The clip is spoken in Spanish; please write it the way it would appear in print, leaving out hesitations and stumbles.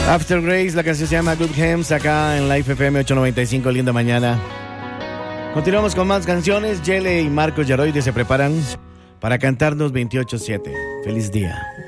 After Grace, la canción se llama Good Hems, acá en Life FM 895, linda mañana. Continuamos con más canciones. Yele y Marcos Yaroide se preparan para cantarnos 28-7. Feliz día.